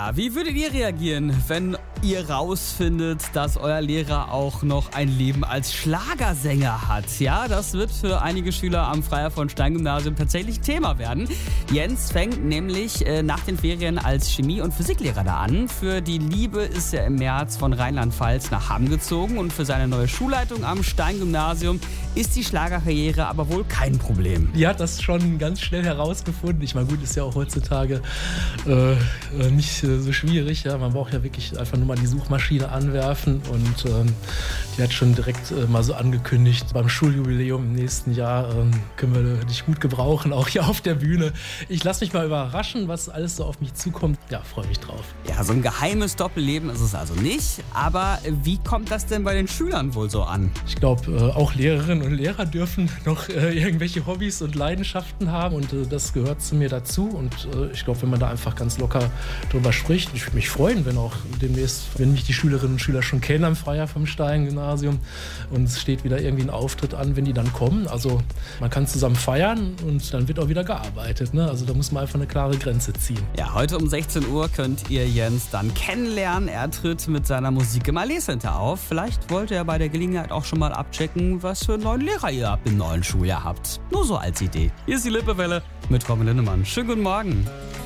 Ja, wie würdet ihr reagieren, wenn ihr rausfindet, dass euer Lehrer auch noch ein Leben als Schlagersänger hat? Ja, das wird für einige Schüler am Freiherr von Stein Gymnasium tatsächlich Thema werden. Jens fängt nämlich nach den Ferien als Chemie- und Physiklehrer da an. Für die Liebe ist er im März von Rheinland-Pfalz nach Hamm gezogen und für seine neue Schulleitung am Stein Gymnasium ist die Schlagerkarriere aber wohl kein Problem. Die hat das schon ganz schnell herausgefunden. Ich meine, gut, ist ja auch heutzutage nicht so schwierig. Ja? Man braucht ja wirklich einfach nur mal die Suchmaschine anwerfen und die hat schon direkt mal so angekündigt, beim Schuljubiläum im nächsten Jahr können wir dich gut gebrauchen, auch hier auf der Bühne. Ich lasse mich mal überraschen, was alles so auf mich zukommt. Ja, freue mich drauf. Ja, so ein geheimes Doppelleben ist es also nicht. Aber wie kommt das denn bei den Schülern wohl so an? Ich glaube, auch Lehrerinnen und Lehrer dürfen noch irgendwelche Hobbys und Leidenschaften haben und das gehört zu mir dazu. Und ich glaube, wenn man da einfach ganz locker drüber spricht, ich würde mich freuen, wenn auch demnächst, wenn mich die Schülerinnen und Schüler schon kennen am Freiherr vom Stein Gymnasium und es steht wieder irgendwie ein Auftritt an, wenn die dann kommen. Also man kann zusammen feiern und dann wird auch wieder gearbeitet. Ne? Also da muss man einfach eine klare Grenze ziehen. Ja, heute um 16 Uhr könnt ihr Jens dann kennenlernen. Er tritt mit seiner Musik im Allee Center auf. Vielleicht wollt ihr bei der Gelegenheit auch schon mal abchecken, was für einen neuen Lehrer ihr ab dem neuen Schuljahr habt. Nur so als Idee. Hier ist die Lippewelle mit Robin Lindemann. Schönen guten Morgen.